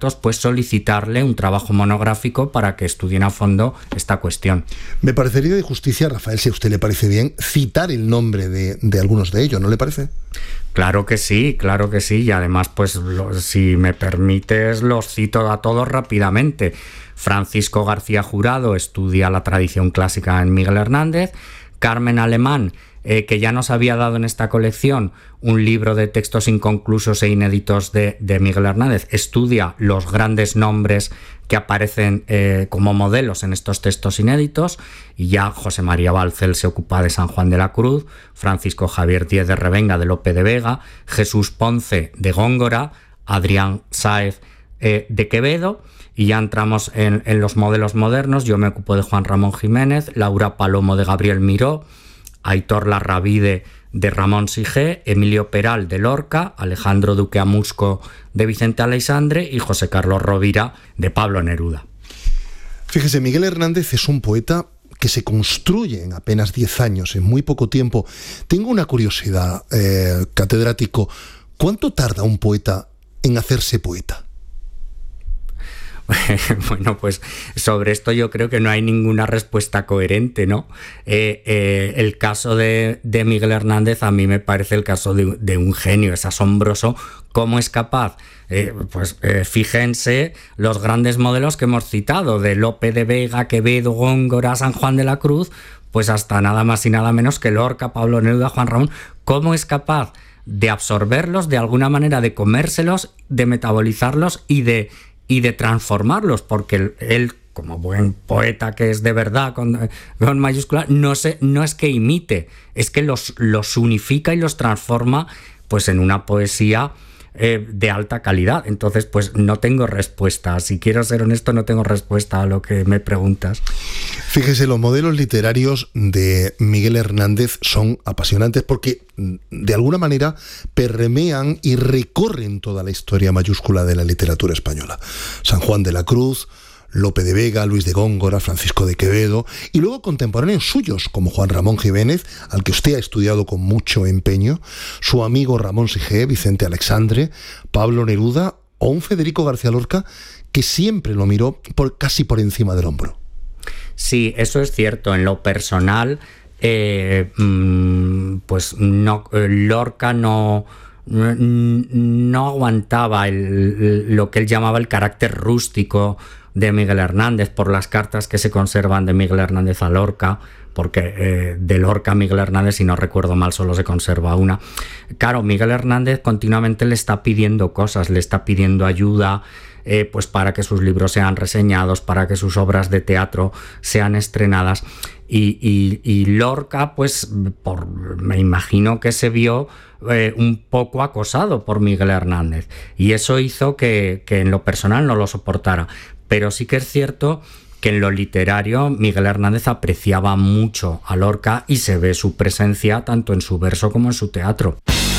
expertos, pues solicitarle un trabajo monográfico para que estudien a fondo esta cuestión. Me parecería de justicia, Rafael, si a usted le parece bien, citar el nombre de algunos de ellos, ¿no le parece? Claro que sí, y además, pues si me permites, los cito a todos rápidamente. Francisco García Jurado estudia la tradición clásica en Miguel Hernández. Carmen Alemán, que ya nos había dado en esta colección un libro de textos inconclusos e inéditos de Miguel Hernández, estudia los grandes nombres que aparecen como modelos en estos textos inéditos, y ya José María Balcel se ocupa de San Juan de la Cruz, Francisco Javier Díez de Revenga de Lope de Vega, Jesús Ponce de Góngora, Adrián Sáez de Quevedo, y ya entramos en los modelos modernos. Yo me ocupo de Juan Ramón Jiménez, Laura Palomo de Gabriel Miró, Aitor Larravide de Ramón Sigé, Emilio Peral de Lorca, Alejandro Duque Amusco de Vicente Aleixandre y José Carlos Rovira de Pablo Neruda. Fíjese, Miguel Hernández es un poeta que se construye en apenas 10 años, en muy poco tiempo. Tengo una curiosidad, catedrático. ¿Cuánto tarda un poeta en hacerse poeta? Bueno, pues sobre esto yo creo que no hay ninguna respuesta coherente, ¿no? El caso de Miguel Hernández a mí me parece el caso de un genio. Es asombroso cómo es capaz. Fíjense los grandes modelos que hemos citado, de Lope de Vega, Quevedo, Góngora, San Juan de la Cruz, pues hasta nada más y nada menos que Lorca, Pablo Neruda, Juan Ramón. ¿Cómo es capaz de absorberlos, de alguna manera de comérselos, de metabolizarlos y de transformarlos? Porque él, como buen poeta que es de verdad, con mayúscula, no es que imite, es que los unifica y los transforma pues en una poesía de alta calidad. Entonces, pues no tengo respuesta. Si quiero ser honesto, no tengo respuesta a lo que me preguntas. Fíjese, los modelos literarios de Miguel Hernández son apasionantes porque, de alguna manera, permean y recorren toda la historia mayúscula de la literatura española. San Juan de la Cruz, Lope de Vega, Luis de Góngora, Francisco de Quevedo, y luego contemporáneos suyos, como Juan Ramón Jiménez, al que usted ha estudiado con mucho empeño, su amigo Ramón Sigé, Vicente Aleixandre, Pablo Neruda, o un Federico García Lorca, que siempre lo miró casi por encima del hombro. Sí, eso es cierto. En lo personal, pues no, Lorca no aguantaba lo que él llamaba el carácter rústico de Miguel Hernández, por las cartas que se conservan de Miguel Hernández a Lorca, porque de Lorca a Miguel Hernández, si no recuerdo mal, solo se conserva una. Claro, Miguel Hernández continuamente le está pidiendo cosas, le está pidiendo ayuda, pues para que sus libros sean reseñados, para que sus obras de teatro sean estrenadas. Y Lorca, pues me imagino que se vio un poco acosado por Miguel Hernández, y eso hizo que en lo personal no lo soportara. Pero sí que es cierto que en lo literario Miguel Hernández apreciaba mucho a Lorca y se ve su presencia tanto en su verso como en su teatro.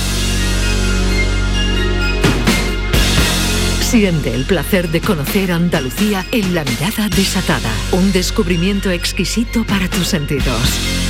Siente el placer de conocer Andalucía en La Mirada Desatada, un descubrimiento exquisito para tus sentidos.